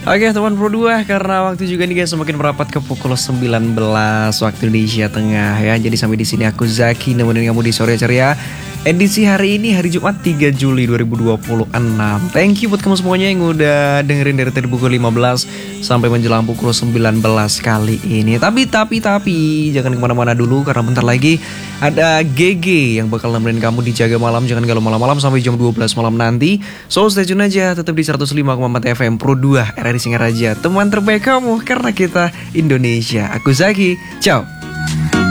Oke teman Pro 2, karena waktu juga nih guys semakin merapat ke pukul 19 waktu Indonesia Tengah ya. Jadi sampai di sini aku Zaki nemenin kamu di sore ceria edisi hari ini, hari Jumat 3 Juli 2026. Thank you buat kamu semuanya yang udah dengerin dari tadi pukul 15 sampai menjelang pukul 19 kali ini. Tapi jangan kemana-mana dulu, karena bentar lagi ada GG yang bakal nemenin kamu di Jaga Malam. Jangan galau malam-malam sampai jam 12 malam nanti. So stay tune aja, tetap di 105,4 FM Pro 2 RRI Singaraja, teman terbaik kamu karena kita Indonesia. Aku Zaki, ciao.